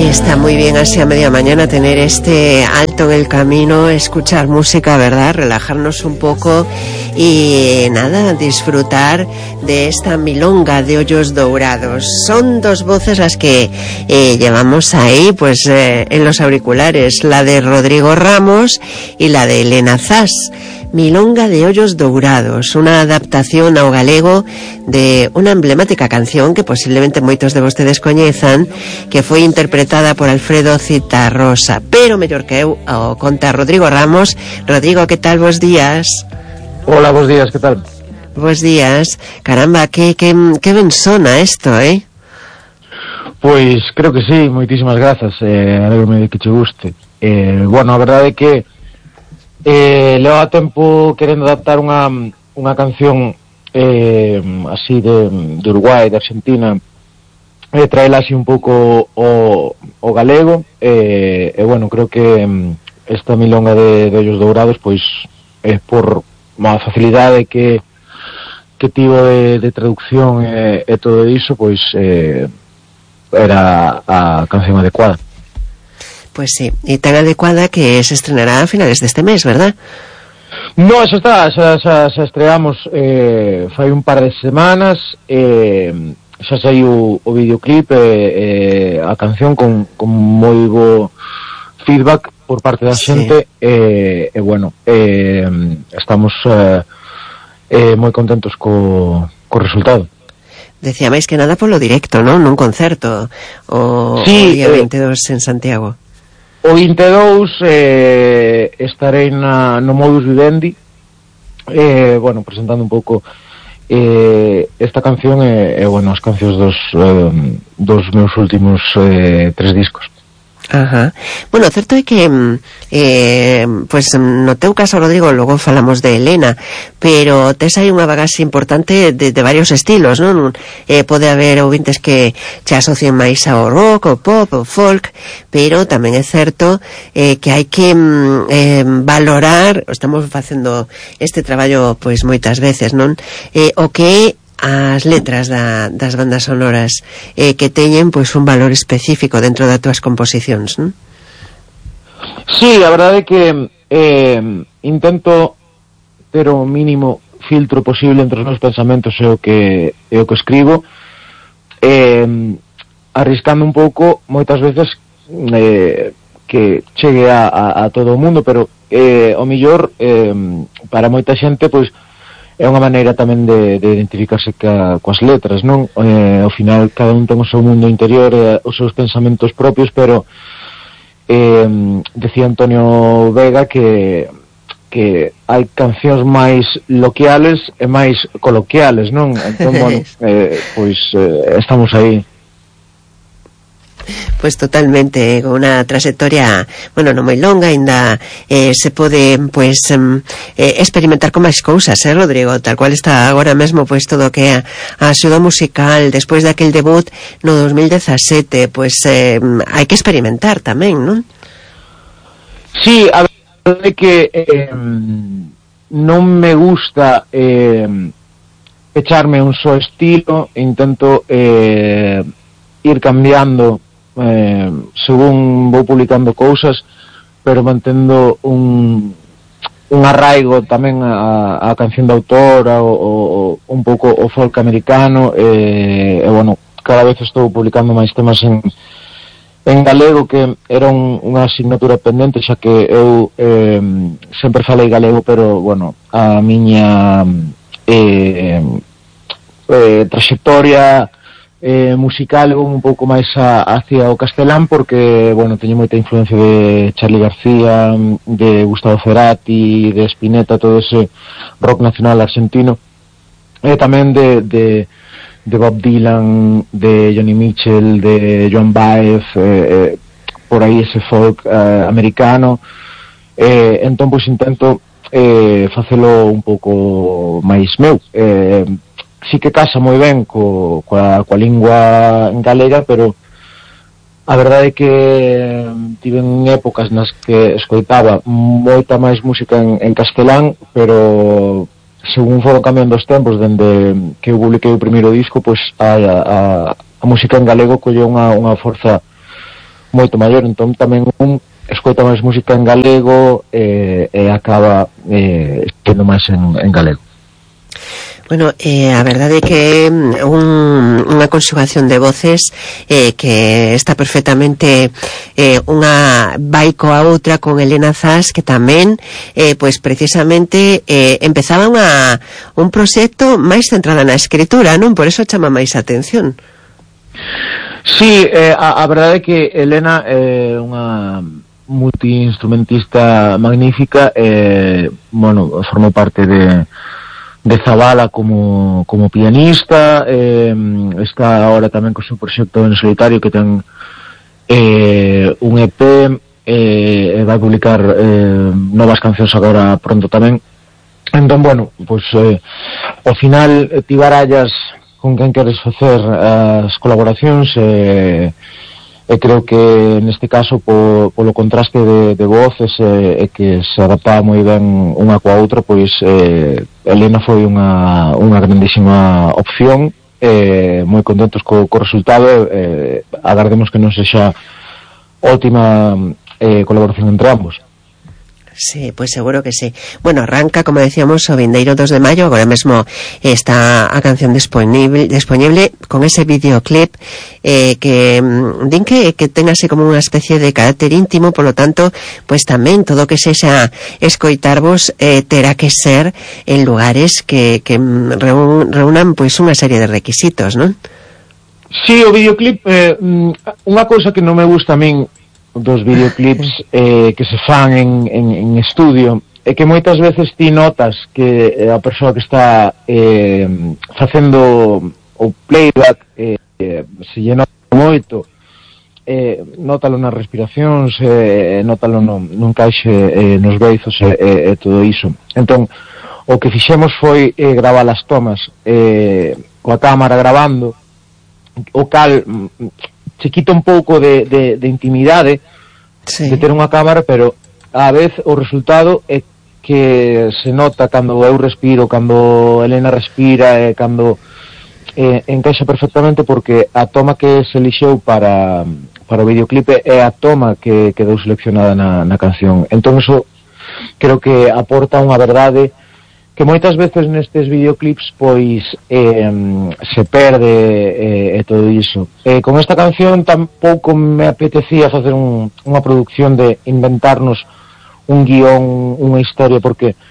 Está muy bien así a media mañana tener este alto en el camino, escuchar música, ¿verdad? Relajarnos un poco y nada, disfrutar de esta milonga de Hoyos Dourados. Son dos voces las que llevamos ahí, pues en los auriculares, la de Rodrigo Ramos y la de Elena Zas. Milonga de Hoyos Dourados, una adaptación ao galego de unha emblemática canción que posiblemente moitos de vostedes coñezan, que foi interpretada por Alfredo Citarrosa, pero mellor que eu o conta Rodrigo Ramos. Rodrigo, que tal? Bos días. Hola, bos días, que tal? Bos días. Caramba, que ben sona isto, Pois creo que sí, moitísimas grazas, alegro-me de que che guste. Bueno, a verdade é que leva tempo querendo adaptar unha canción así de Uruguai, de Argentina, traela así un pouco o galego, e bueno, creo que esta milonga de Hoyos Dourados pois é por unha facilidade que tivo de traducción e todo iso, pois era a canción adecuada. Pues sí, y tan adecuada que se estrenará a finales de este mes, ¿verdad? No, eso está, xa estreamos fai un par de semanas, xa saiu o videoclip, a canción con moi bo feedback por parte da xente, e bueno, estamos moi contentos co resultado. Decía máis que nada polo directo, non? Nun concerto o día 22 en Santiago. O 22 estarei no Modus Vivendi, bueno, presentando un pouco esta canción e bueno, as cancións dos meus últimos 3 discos. Ajá. Bueno, certo é que pues no teu caso, Rodrigo, logo falamos de Elena, pero tes aí unha bagaxe importante de varios estilos, non? Pode haber ouvintes que che asocien máis ao rock, ao pop, ao folk, pero tamén é certo que hai que valorar, estamos facendo este traballo pois moitas veces, non? O que as letras das bandas sonoras que teñen pois un valor específico dentro das túas composicións, non? Sí, a verdade é que intento ter o mínimo filtro posible entre os meus pensamentos e o que escribo, arriscando un pouco moitas veces que chegue a todo o mundo, pero o mellor para moita xente pois é unha maneira tamén de identificarse coas letras, non? Ao final cada un ten o seu mundo interior e os seus pensamentos propios, pero decía Antonio Vega que hai cancións máis loquiales e máis coloquiales, non? Entón, bueno, pois estamos aí. Pues totalmente, con unha trayectoria, bueno, non moi longa, ainda se pode, pues, experimentar con máis cousas, Rodrigo? Tal cual está agora mesmo, pues, todo o que é a axuda musical, despois daquel debut no 2017, pues, hai que experimentar tamén, non? Sí, a verdade é que non me gusta echarme un só estilo, intento ir cambiando según vou publicando cousas, pero mantendo un arraigo tamén a canción de autor, o un pouco o folk americano, e bueno, cada vez estou publicando máis temas en galego, que era unha asignatura pendente, xa que eu sempre falei galego, pero bueno, a miña traxectoria musical un pouco máis hacia o castelán, porque, bueno, teño moita influencia de Charly García, de Gustavo Cerati, de Spinetta, todo ese rock nacional argentino, e tamén de Bob Dylan, de Joni Mitchell, de Joan Baez, por aí ese folk americano, entón pois intento facelo un pouco máis meu. Sí que casa moi ben coa lingua en galega, pero a verdade é que tiven épocas nas que escoitaba moita máis música en castelán, pero según foron cambiando os tempos, dende que eu publiquei o primeiro disco, pois a música en galego colleu unha forza moito maior, entón tamén escoita máis música en galego e acaba tendo máis en galego. Bueno, a verdade é que unha conxugación de voces que está perfectamente unha vai coa outra con Elena Zas, que tamén pois precisamente empezaba un proxecto máis centrado na escritura, non? Por eso chama máis a atención. Sí, a verdade é que Elena é unha multiinstrumentista magnífica, bueno, formou parte de Zabala como pianista, está ahora tamén co seu proxecto en solitario que ten un EP, vai publicar novas cancións agora pronto tamén. Entón, bueno, pois ao final ti barallas con quen queres facer as colaboracións, e creo que neste caso polo contraste de voces e que se adaptaba moi ben unha coa outra, pois Elena foi unha grandísima opción, moi contentos co resultado, agardemos que non sexa ótima colaboración entre ambos. Sí, pues seguro que sí. Bueno, arranca, como decíamos, o vindeiro 2 de maio, agora mesmo está a canción disponible con ese videoclip que din que ten así como unha especie de carácter íntimo, polo tanto, pues tamén todo que sexa escoitarvos terá que ser en lugares que reúnan pues unha serie de requisitos, non? Sí, o videoclip, unha cousa que non me gusta a min dos videoclips que se fan en estudio é que moitas veces ti notas que a persoa que está facendo o playback se llena moito, nótalo nas respiracións, nótalo nun caixe nos beizos e todo iso. Entón, o que fixemos foi gravar as tomas coa cámara gravando, o cal se quita un pouco de intimidade, sí, de ter unha cámara, pero a vez o resultado é que se nota cando eu respiro, cando Elena respira, cando encaixa perfectamente, porque a toma que se elixeu para o videoclipe é a toma que quedou seleccionada na canción. Entón iso creo que aporta unha verdade que moitas veces nestes videoclips pois se perde e todo iso. Con esta canción tampouco me apetecía facer unha produción de inventarnos un guión, unha historia, porque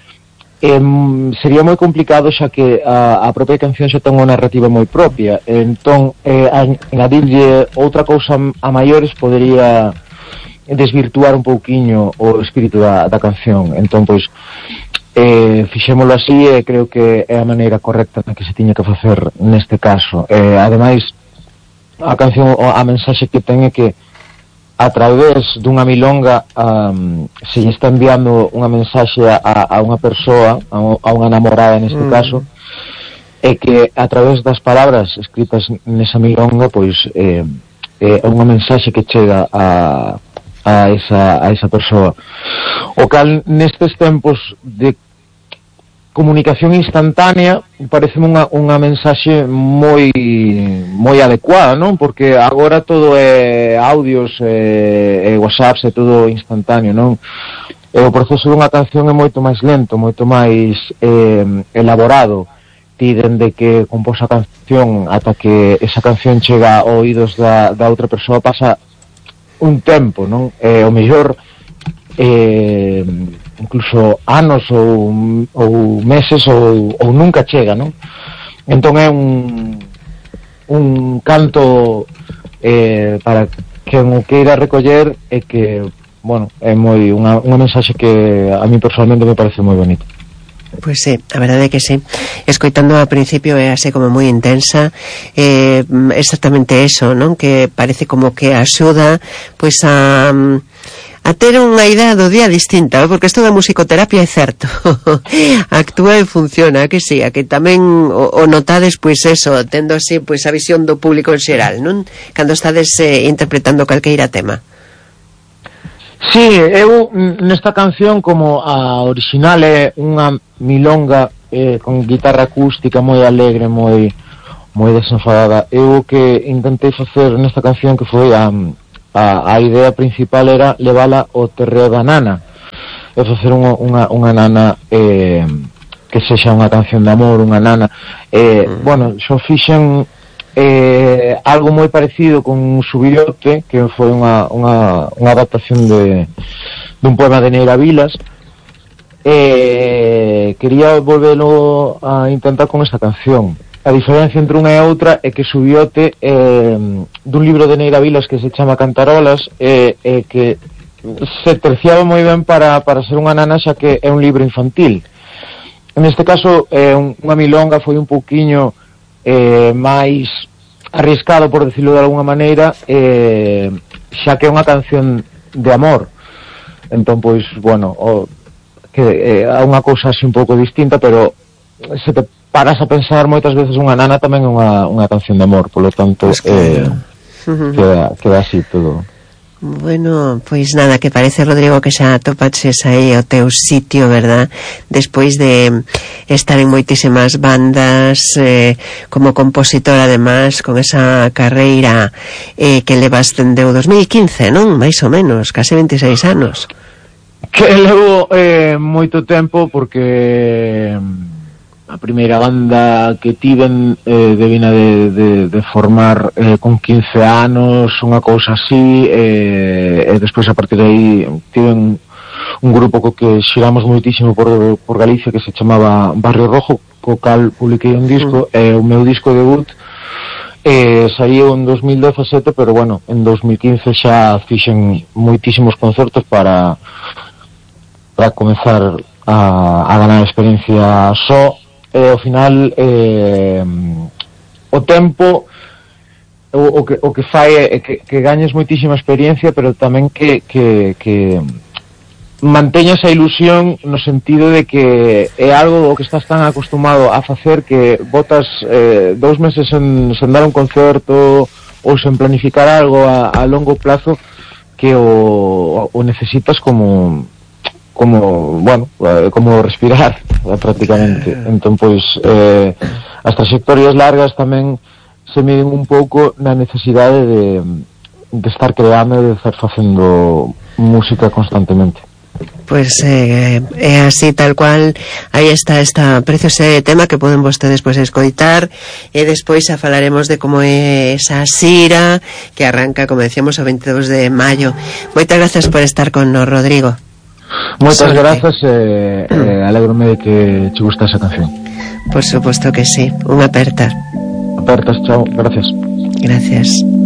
sería moi complicado, xa que a propia canción xa ten unha narrativa moi propia. Entón, añadirlle outra cousa a maiores podería desvirtuar un pouquiño o espírito da canción. Entón, pois, fixémolo así e creo que é a maneira correcta na que se tiña que facer neste caso. Ademais, a canción, a mensaxe que ten é que a través dunha milonga se lle está enviando unha mensaxe a unha persoa, a unha namorada neste caso, e que a través das palabras escritas nesa milonga pois é unha mensaxe que chega a esa persoa, o cal nestes tempos de comunicación instantánea parece unha mensaxe moi adecuada, non? Porque agora todo é audios e whatsapps, é todo instantáneo, non? E o proceso dunha canción é moito máis lento, moito máis elaborado. Ti dende que compós a canción ata que esa canción chega a oídos da outra persoa pasa un tempo, non? O mellor incluso anos ou meses ou nunca chega, non? Entón é un canto para quen o queira recoller, e que, bueno, é moi unha mensaxe que a mí personalmente me parece moi bonita. Pois sí, a verdade é que sí. Escoitando ao principio é así como moi intensa, exactamente eso, non? Que parece como que axuda pois a ter unha idea do día distinta, porque isto da musicoterapia é certo. Actúa e funciona, que sí, a que tamén o notades, pois eso, tendo así pois a visión do público en xeral, non? Cando estades interpretando calqueira tema. Sí, eu nesta canción, como a original é unha milonga con guitarra acústica moi alegre, moi desenfadada, eu o que intentei facer nesta canción que foi a a idea principal era levala ao terreo da nana e facer unha nana que sexa unha canción de amor, unha nana bueno, xo fixen algo moi parecido con Subiote, que foi unha adaptación dun poema de Neira Vilas. Quería volverlo a intentar con esta canción. A diferencia entre unha e outra é que Subiote dun libro de Neira Vilas que se chama Cantarolas que se terciaba moi ben para ser unha nana, xa que é un libro infantil. En este caso unha milonga foi un pouquiño máis arriscado, por decirlo de alguna maneira, xa que é unha canción de amor. Entón, pois, bueno, que é unha cousa así un pouco distinta, pero se te paras a pensar, moitas veces unha nana tamén é unha canción de amor, polo tanto pues queda así todo. Bueno, pois nada, que parece, Rodrigo, que xa topaches aí o teu sitio, verdad? Despois de estar en moitísimas bandas, como compositor, además, con esa carreira que levas dende o 2015, non? Mais ou menos, case 26 anos. Que levo moito tempo, porque a primeira banda que tiven devina de formar con 15 anos, unha cousa así, e despois a partir de aí tiven un grupo co que xiramos moitísimo por Galicia, que se chamaba Barrio Rojo, co cal publiquei un disco, e o meu disco debut saiu en 2017, pero bueno, en 2015 xa fixen moitísimos concertos para comezar a ganar experiencia só. Ao final o tempo o que fai é que gañes moitísima experiencia, pero tamén que manteñas a ilusión, no sentido de que é algo o que estás tan acostumado a facer que botas 2 meses sen dar un concerto ou sen planificar algo a longo plazo, que o necesitas como bueno, como respirar prácticamente. Entón, pois as trayectorias largas tamén se miden un pouco na necesidade de estar creando e de estar facendo música constantemente. Pois é así, tal cual. Aí está esta preciosa tema que poden vostedes pois escoitar, e despois xa falaremos de como é esa xira que arranca, como decíamos, o 22 de maio. Moitas gracias por estar con nos, Rodrigo. Moitas grazas, alégrome de que te gusta esa canción. Por suposto que sí. Unha aperta. Apertas, chao, gracias. Gracias.